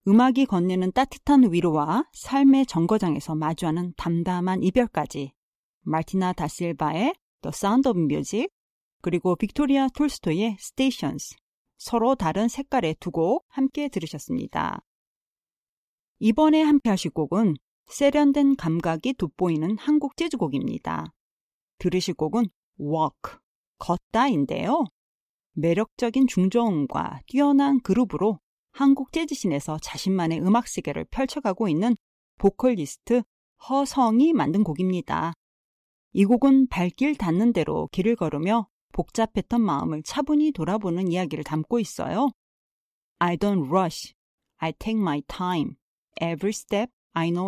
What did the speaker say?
음악이 건네는 따뜻한 위로와 삶의 정거장에서 마주하는 담담한 이별까지 마르티나 다실바의 The Sound of Music 그리고 빅토리아 톨스토이의 Stations 서로 다른 색깔의 두 곡 함께 들으셨습니다. 이번에 함께 하실 곡은 세련된 감각이 돋보이는 한국 재즈곡입니다. 들으실 곡은 Walk, 걷다인데요. 매력적인 중저음과 뛰어난 그루브로 한국 재즈신에서 자신만의 음악 세계를 펼쳐가고 있는 보컬리스트 허성이 만든 곡입니다. 이 곡은 발길 닿는 대로 길을 걸으며 복잡했던 마음을 차분히 돌아보는 이야기를 담고 있어요. I don't rush, I take my time. Every step I know